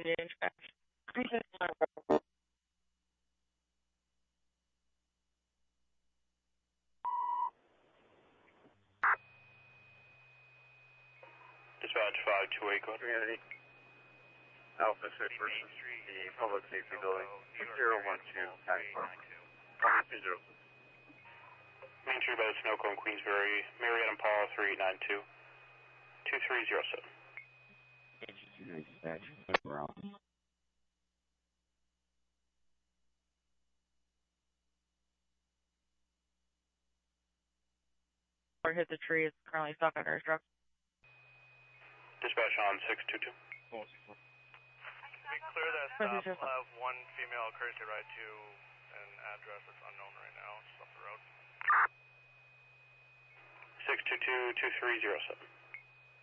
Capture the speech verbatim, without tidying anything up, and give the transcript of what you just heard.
Dispatch five two eight, go ahead. Alpha six person, the public safety building, zero one two, Public zero. Main Street by the Sunoco in Queensbury, Marietta Impala three eight nine two, two three zero seven. Dispatch, we're out. Or hit the tree, it's currently stuck under his truck. Dispatch on six two two. To be clear, that stop will have one female courtesy ride to an address that's unknown right now, just off the road. six two two, two three zero seven.